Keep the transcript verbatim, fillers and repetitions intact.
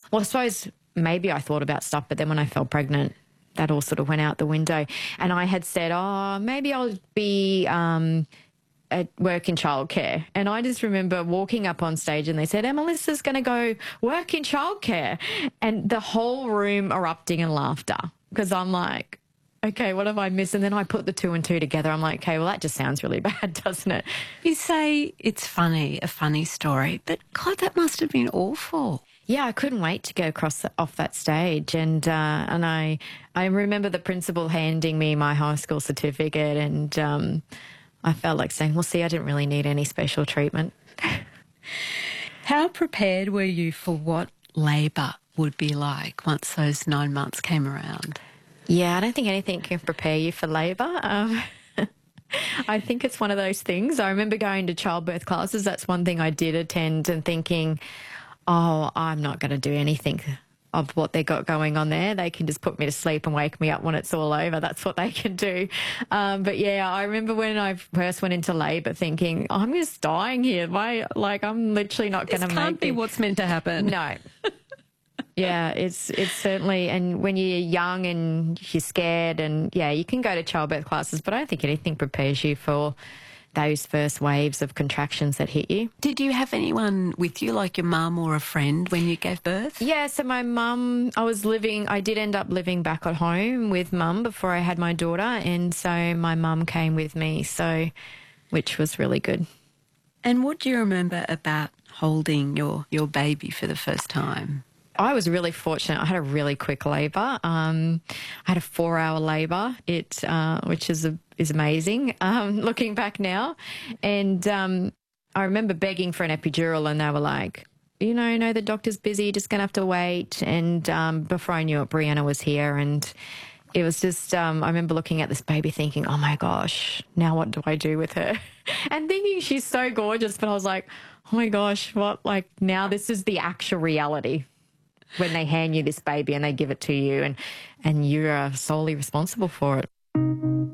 Well, I suppose maybe I thought about stuff, but then when I fell pregnant, that all sort of went out the window. And I had said, oh, maybe I'll be um, at work in childcare. And I just remember walking up on stage and they said, "Emma, Melissa's going to go work in childcare." And the whole room erupting in laughter because I'm like, okay, what have I missed? And then I put the two and two together. I'm like, okay, well, that just sounds really bad, doesn't it? You say it's funny, a funny story, but God, that must have been awful. Yeah, I couldn't wait to go across the, off that stage, and uh, and I I remember the principal handing me my high school certificate, and um, I felt like saying, "Well, see, I didn't really need any special treatment." How prepared were you for what labour would be like once those nine months came around? Yeah, I don't think anything can prepare you for labour. Um, I think it's one of those things. I remember going to childbirth classes. That's one thing I did attend and thinking, oh, I'm not going to do anything of what they got going on there. They can just put me to sleep and wake me up when it's all over. That's what they can do. Um, but yeah, I remember when I first went into labour thinking, oh, I'm just dying here. My, like, I'm literally not going to make it. This can't be what's meant to happen. No. Yeah, it's it's certainly, and when you're young and you're scared, and yeah, you can go to childbirth classes, but I don't think anything prepares you for those first waves of contractions that hit you. Did you have anyone with you, like your mum or a friend, when you gave birth? Yeah, so my mum, I was living, I did end up living back at home with mum before I had my daughter, and so my mum came with me, so which was really good. And what do you remember about holding your, your baby for the first time? I was really fortunate. I had a really quick labour. Um, I had a four-hour labour, it uh, which is a, is amazing. Um, looking back now, and um, I remember begging for an epidural, and they were like, "You know, no, the doctor's busy. You're just gonna have to wait." And um, before I knew it, Brianna was here, and it was just. Um, I remember looking at this baby, thinking, "Oh my gosh, now what do I do with her?" And thinking she's so gorgeous, but I was like, "Oh my gosh, what? Like now this is the actual reality." When they hand you this baby and they give it to you, and, and you're solely responsible for it.